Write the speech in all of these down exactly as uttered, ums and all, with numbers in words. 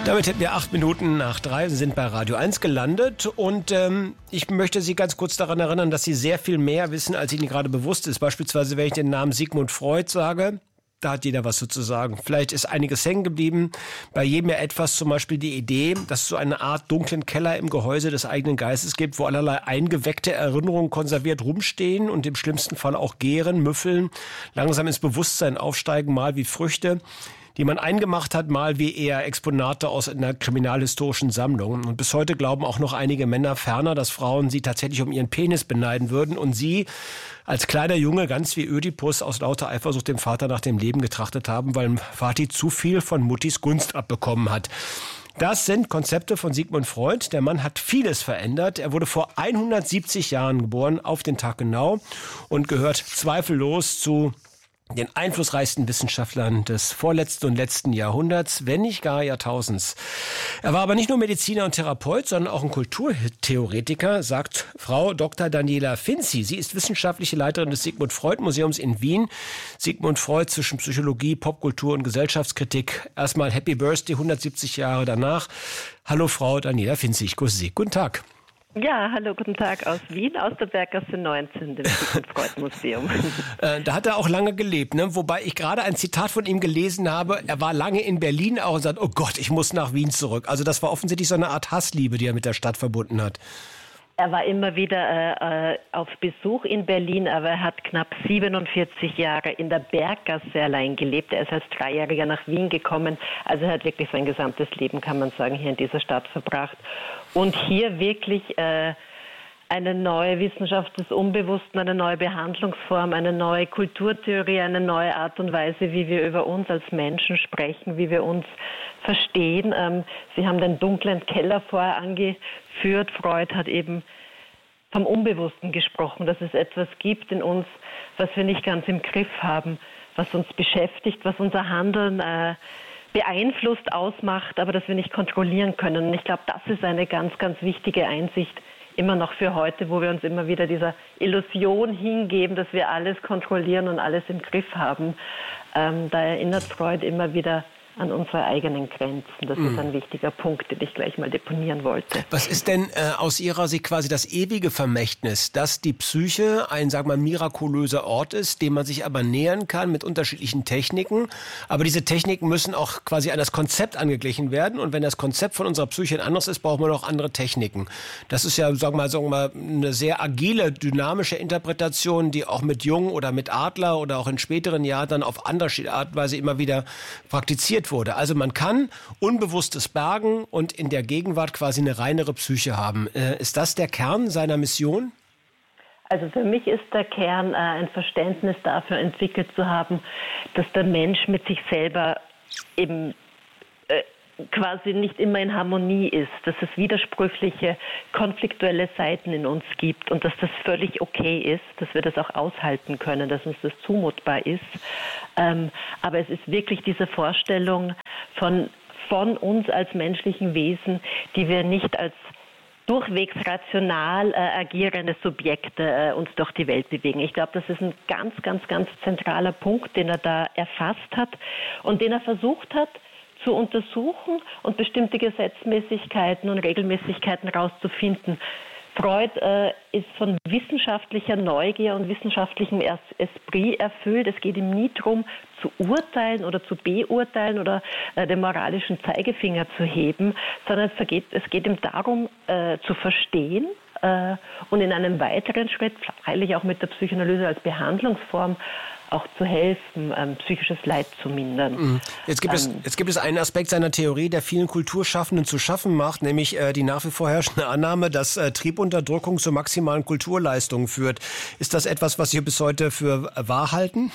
Damit hätten wir acht Minuten nach drei, Sie sind bei Radio eins gelandet und ähm, ich möchte Sie ganz kurz daran erinnern, dass Sie sehr viel mehr wissen, als Ihnen gerade bewusst ist. Beispielsweise, wenn ich den Namen Sigmund Freud sage, da hat jeder was so zu sagen. Vielleicht ist einiges hängen geblieben, bei jedem ja etwas, zum Beispiel die Idee, dass es so eine Art dunklen Keller im Gehäuse des eigenen Geistes gibt, wo allerlei eingeweckte Erinnerungen konserviert rumstehen und im schlimmsten Fall auch gären, müffeln, langsam ins Bewusstsein aufsteigen, mal wie Früchte, die man eingemacht hat, mal wie eher Exponate aus einer kriminalhistorischen Sammlung. Und bis heute glauben auch noch einige Männer ferner, dass Frauen sie tatsächlich um ihren Penis beneiden würden und sie als kleiner Junge ganz wie Ödipus aus lauter Eifersucht dem Vater nach dem Leben getrachtet haben, weil Vati zu viel von Muttis Gunst abbekommen hat. Das sind Konzepte von Sigmund Freud. Der Mann hat vieles verändert. Er wurde vor hundertsiebzig Jahren geboren, auf den Tag genau, und gehört zweifellos zu den einflussreichsten Wissenschaftlern des vorletzten und letzten Jahrhunderts, wenn nicht gar Jahrtausends. Er war aber nicht nur Mediziner und Therapeut, sondern auch ein Kulturtheoretiker, sagt Frau Doktor Daniela Finzi. Sie ist wissenschaftliche Leiterin des Sigmund Freud Museums in Wien. Sigmund Freud zwischen Psychologie, Popkultur und Gesellschaftskritik. Erstmal Happy Birthday, hundertsiebzig Jahre danach. Hallo Frau Daniela Finzi, ich grüße Sie. Guten Tag. Ja, hallo, guten Tag aus Wien, aus der Berggasse neunzehn, dem Sigmund Freud Museum. äh, da hat er auch lange gelebt, ne? Wobei ich gerade ein Zitat von ihm gelesen habe, er war lange in Berlin auch und sagt, oh Gott, ich muss nach Wien zurück. Also das war offensichtlich so eine Art Hassliebe, die er mit der Stadt verbunden hat. Er war immer wieder äh, auf Besuch in Berlin, aber er hat knapp siebenundvierzig Jahre in der Berggasse allein gelebt. Er ist als Dreijähriger nach Wien gekommen. Also er hat wirklich sein gesamtes Leben, kann man sagen, hier in dieser Stadt verbracht. Und hier wirklich äh, eine neue Wissenschaft des Unbewussten, eine neue Behandlungsform, eine neue Kulturtheorie, eine neue Art und Weise, wie wir über uns als Menschen sprechen, wie wir uns verstehen. Ähm, Sie haben den dunklen Keller vorher angeführt. Freud hat eben vom Unbewussten gesprochen, dass es etwas gibt in uns, was wir nicht ganz im Griff haben, was uns beschäftigt, was unser Handeln äh, beeinflusst, ausmacht, aber das wir nicht kontrollieren können. Und ich glaube, das ist eine ganz, ganz wichtige Einsicht, immer noch für heute, wo wir uns immer wieder dieser Illusion hingeben, dass wir alles kontrollieren und alles im Griff haben. Ähm, da erinnert Freud immer wieder an unsere eigenen Grenzen. Das mm. ist ein wichtiger Punkt, den ich gleich mal deponieren wollte. Was ist denn äh, aus Ihrer Sicht quasi das ewige Vermächtnis, dass die Psyche ein, sagen wir mal, mirakulöser Ort ist, dem man sich aber nähern kann mit unterschiedlichen Techniken, aber diese Techniken müssen auch quasi an das Konzept angeglichen werden und wenn das Konzept von unserer Psyche ein anderes ist, brauchen wir noch andere Techniken. Das ist ja, sagen wir mal, sagen wir mal, eine sehr agile, dynamische Interpretation, die auch mit Jung oder mit Adler oder auch in späteren Jahren dann auf andere Art und Weise immer wieder praktiziert wurde. Also man kann Unbewusstes bergen und in der Gegenwart quasi eine reinere Psyche haben. Äh, ist das der Kern seiner Mission? Also für mich ist der Kern, äh, ein Verständnis dafür entwickelt zu haben, dass der Mensch mit sich selber eben äh, quasi nicht immer in Harmonie ist, dass es widersprüchliche, konfliktuelle Seiten in uns gibt und dass das völlig okay ist, dass wir das auch aushalten können, dass uns das zumutbar ist. Ähm, aber es ist wirklich diese Vorstellung von, von uns als menschlichen Wesen, die wir nicht als durchwegs rational äh, agierende Subjekte äh, uns durch die Welt bewegen. Ich glaube, das ist ein ganz, ganz, ganz zentraler Punkt, den er da erfasst hat und den er versucht hat, zu untersuchen und bestimmte Gesetzmäßigkeiten und Regelmäßigkeiten herauszufinden. Freud äh, ist von wissenschaftlicher Neugier und wissenschaftlichem Esprit erfüllt. Es geht ihm nie darum, zu urteilen oder zu beurteilen oder äh, den moralischen Zeigefinger zu heben, sondern es geht, es geht ihm darum, äh, zu verstehen äh, und in einem weiteren Schritt, freilich auch mit der Psychoanalyse als Behandlungsform, auch zu helfen, ähm, psychisches Leid zu mindern. Jetzt gibt, es, jetzt gibt es einen Aspekt seiner Theorie, der vielen Kulturschaffenden zu schaffen macht, nämlich äh, die nach wie vor herrschende Annahme, dass äh, Triebunterdrückung zu maximalen Kulturleistungen führt. Ist das etwas, was Sie bis heute für wahr halten?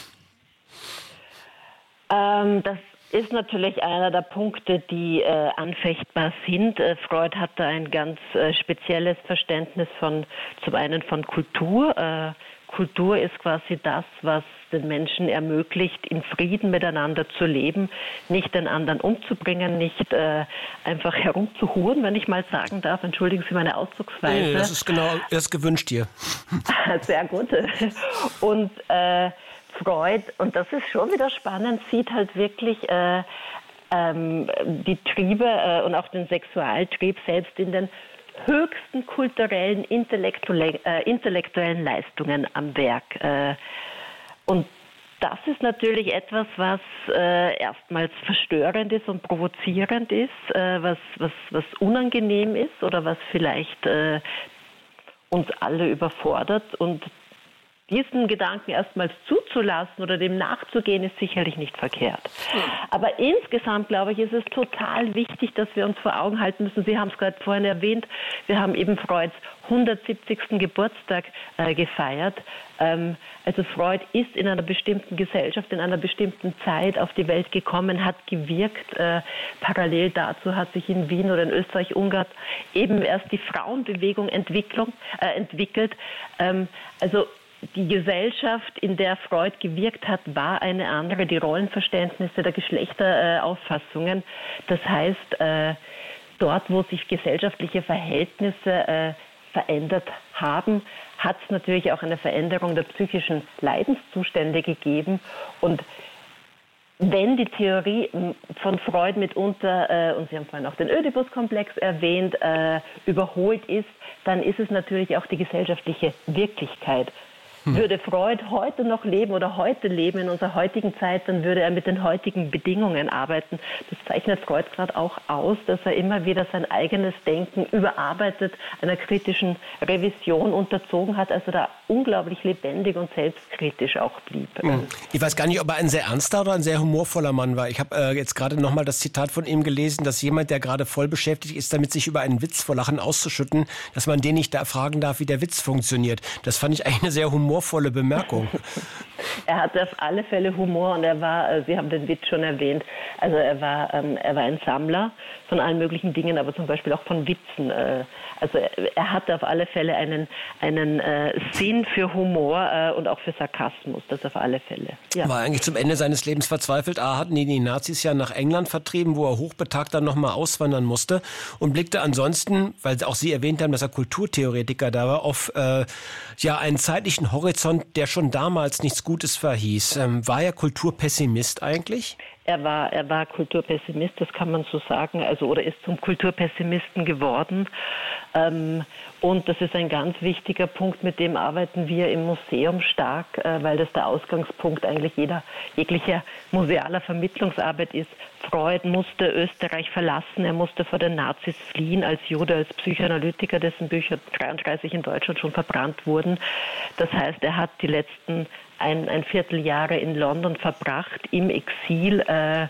Ähm, das ist natürlich einer der Punkte, die äh, anfechtbar sind. Äh, Freud hatte ein ganz äh, spezielles Verständnis von, zum einen von Kultur. Äh, Kultur ist quasi das, was den Menschen ermöglicht, in Frieden miteinander zu leben, nicht den anderen umzubringen, nicht äh, einfach herumzuhuren, wenn ich mal sagen darf. Entschuldigen Sie meine Ausdrucksweise. Nee, das ist genau das gewünscht hier. Sehr gut. Und äh, Freud, und das ist schon wieder spannend, sieht halt wirklich äh, ähm, die Triebe äh, und auch den Sexualtrieb selbst in den höchsten kulturellen, intellektuelle, äh, intellektuellen Leistungen am Werk. Äh, und das ist natürlich etwas, was äh, erstmals verstörend ist und provozierend ist, äh, was, was, was unangenehm ist oder was vielleicht äh, uns alle überfordert. Und diesen Gedanken erstmals zuzulassen oder dem nachzugehen, ist sicherlich nicht verkehrt. Aber insgesamt, glaube ich, ist es total wichtig, dass wir uns vor Augen halten müssen. Sie haben es gerade vorhin erwähnt, wir haben eben Freuds hundertsiebzigsten Geburtstag äh, gefeiert. Ähm, also Freud ist in einer bestimmten Gesellschaft, in einer bestimmten Zeit auf die Welt gekommen, hat gewirkt. Äh, parallel dazu hat sich in Wien oder in Österreich-Ungarn eben erst die Frauenbewegung Entwicklung, äh, entwickelt. Ähm, also die Gesellschaft, in der Freud gewirkt hat, war eine andere. Die Rollenverständnisse der Geschlechterauffassungen. Das heißt, äh, dort, wo sich gesellschaftliche Verhältnisse äh, verändert haben, hat es natürlich auch eine Veränderung der psychischen Leidenszustände gegeben. Und wenn die Theorie von Freud mitunter, äh, und Sie haben vorhin auch den Ödipus-Komplex erwähnt, äh, überholt ist, dann ist es natürlich auch die gesellschaftliche Wirklichkeit. Würde Freud heute noch leben oder heute leben in unserer heutigen Zeit, dann würde er mit den heutigen Bedingungen arbeiten. Das zeichnet Freud gerade auch aus, dass er immer wieder sein eigenes Denken überarbeitet, einer kritischen Revision unterzogen hat, also da unglaublich lebendig und selbstkritisch auch blieb. Ich weiß gar nicht, ob er ein sehr ernster oder ein sehr humorvoller Mann war. Ich habe äh, jetzt gerade nochmal das Zitat von ihm gelesen, dass jemand, der gerade voll beschäftigt ist, damit sich über einen Witz vor Lachen auszuschütten, dass man den nicht da fragen darf, wie der Witz funktioniert. Das fand ich eigentlich eine sehr humorvolle humorvolle Bemerkung. Er hatte auf alle Fälle Humor und er war, Sie haben den Witz schon erwähnt, also er war, ähm, er war ein Sammler von allen möglichen Dingen, aber zum Beispiel auch von Witzen. Äh, also er, er hatte auf alle Fälle einen, einen äh, Sinn für Humor äh, und auch für Sarkasmus, das auf alle Fälle. Ja. War eigentlich zum Ende seines Lebens verzweifelt. A, hatten ihn die Nazis ja nach England vertrieben, wo er hochbetagt dann nochmal auswandern musste und blickte ansonsten, weil auch Sie erwähnt haben, dass er Kulturtheoretiker da war, auf äh, ja, einen zeitlichen Horizont, der schon damals nichts Gutes verhieß. Ähm, war er Kulturpessimist eigentlich? Er war, er war Kulturpessimist, das kann man so sagen, also oder ist zum Kulturpessimisten geworden. Ähm, und das ist ein ganz wichtiger Punkt, mit dem arbeiten wir im Museum stark, äh, weil das der Ausgangspunkt eigentlich jeder jeglicher musealer Vermittlungsarbeit ist. Freud musste Österreich verlassen, er musste vor den Nazis fliehen als Jude, als Psychoanalytiker, dessen Bücher dreiunddreißig in Deutschland schon verbrannt wurden. Das heißt, er hat die letzten ein, ein Vierteljahre in London verbracht, im Exil äh,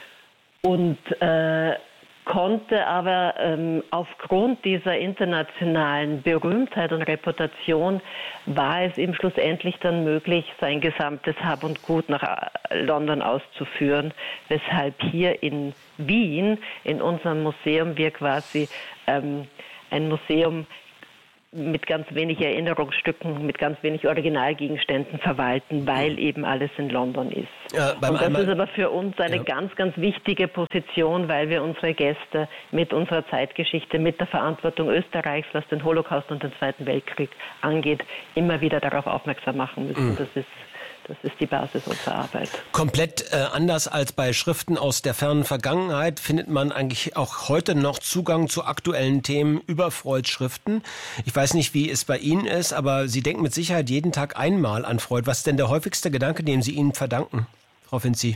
und äh, konnte aber ähm, aufgrund dieser internationalen Berühmtheit und Reputation war es ihm schlussendlich dann möglich, sein gesamtes Hab und Gut nach London auszuführen, weshalb hier in Wien, in unserem Museum, wir quasi ähm, ein Museum mit ganz wenig Erinnerungsstücken, mit ganz wenig Originalgegenständen verwalten, weil eben alles in London ist. Ja, beim und das einmal, ist aber für uns eine ja. ganz, ganz wichtige Position, weil wir unsere Gäste mit unserer Zeitgeschichte, mit der Verantwortung Österreichs, was den Holocaust und den Zweiten Weltkrieg angeht, immer wieder darauf aufmerksam machen müssen. Mhm. Das ist Das ist die Basis unserer Arbeit. Komplett äh, anders als bei Schriften aus der fernen Vergangenheit findet man eigentlich auch heute noch Zugang zu aktuellen Themen über Freuds Schriften. Ich weiß nicht, wie es bei Ihnen ist, aber Sie denken mit Sicherheit jeden Tag einmal an Freud. Was ist denn der häufigste Gedanke, den Sie ihm verdanken, Frau Finzi?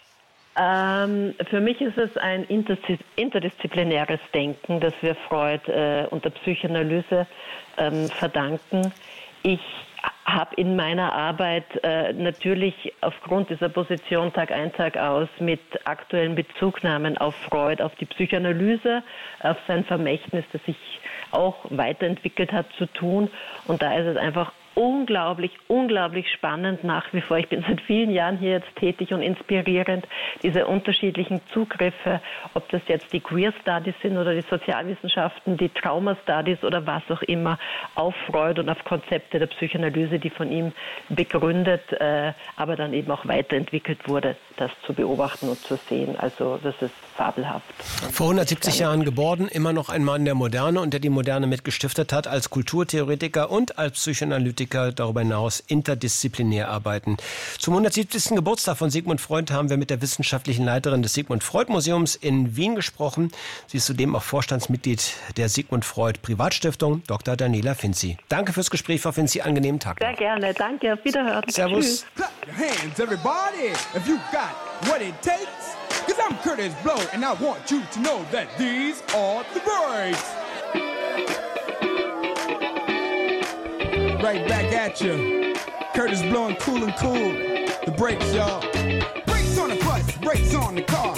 Ähm, für mich ist es ein interdisziplinäres Denken, das wir Freud äh, und der Psychoanalyse ähm, verdanken. Ich habe in meiner Arbeit äh, natürlich aufgrund dieser Position Tag ein, Tag aus mit aktuellen Bezugnahmen auf Freud, auf die Psychoanalyse, auf sein Vermächtnis, das sich auch weiterentwickelt hat, zu tun. Und da ist es einfach unglaublich, unglaublich spannend nach wie vor. Ich bin seit vielen Jahren hier jetzt tätig und inspirierend, diese unterschiedlichen Zugriffe, ob das jetzt die Queer Studies sind oder die Sozialwissenschaften, die Trauma Studies oder was auch immer, auf Freud und auf Konzepte der Psychoanalyse, die von ihm begründet, äh, aber dann eben auch weiterentwickelt wurde. das zu beobachten und zu sehen. Also das ist fabelhaft. Vor hundertsiebzig Jahren geboren, immer noch ein Mann der Moderne und der die Moderne mitgestiftet hat, als Kulturtheoretiker und als Psychoanalytiker darüber hinaus interdisziplinär arbeiten. Zum hundertsiebzigsten Geburtstag von Sigmund Freud haben wir mit der wissenschaftlichen Leiterin des Sigmund Freud Museums in Wien gesprochen. Sie ist zudem auch Vorstandsmitglied der Sigmund Freud Privatstiftung, Doktor Daniela Finzi. Danke fürs Gespräch, Frau Finzi. Angenehmen Tag noch. Sehr gerne. Danke. Auf Wiederhören. Servus. Clap your hands, everybody, if you got what it takes. Cause I'm Curtis Blow, and I want you to know that these are the breaks. Right back at you. Curtis Blow and Cool and Cool. The breaks, y'all. Brakes on the bus, brakes on the car.